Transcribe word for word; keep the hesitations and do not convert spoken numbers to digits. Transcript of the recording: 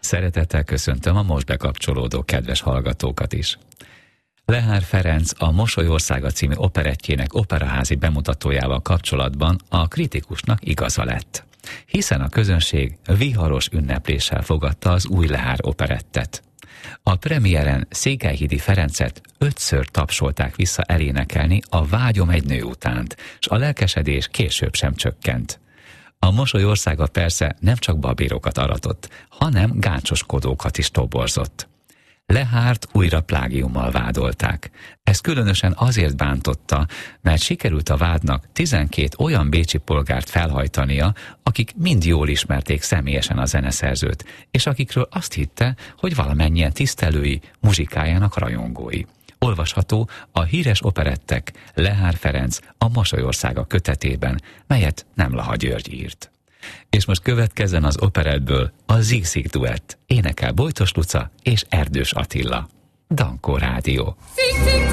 Szeretettel köszöntöm a most bekapcsolódó kedves hallgatókat is. Lehár Ferenc a Mosolyországa című operettjének operaházi bemutatójával kapcsolatban a kritikusnak igaza lett, hiszen a közönség viharos ünnepléssel fogadta az új Lehár operettet. A premiéren Székelyhidi Ferencet ötször tapsolták vissza elénekelni a Vágyom egy nő utánt, s a lelkesedés később sem csökkent. A Mosolyországa persze nem csak babírokat aratott, hanem gáncoskodókat is toborzott. Lehárt újra plágiummal vádolták. Ez különösen azért bántotta, mert sikerült a vádnak tizenkét olyan bécsi polgárt felhajtania, akik mind jól ismerték személyesen a zeneszerzőt, és akikről azt hitte, hogy valamennyien tisztelői, muzsikájának rajongói. Olvasható a híres operettek Lehár Ferenc a Mosolyországa kötetében, melyet Nemlaha György írt. És most következzen az operettből a Zigsig duett, énekel Bojtos Luca és Erdős Attila. Dankó Rádió. Zig, zig, zig.